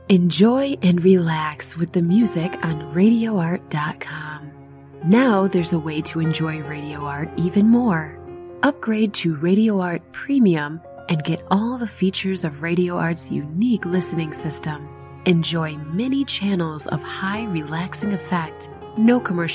Enjoy and relax with the music on RadioArt.com. Now there's a way to enjoy Radio Art even more. Upgrade to Radio Art Premium and get all the features of Radio Art's unique listening system. Enjoy many channels of high relaxing effect, no commercial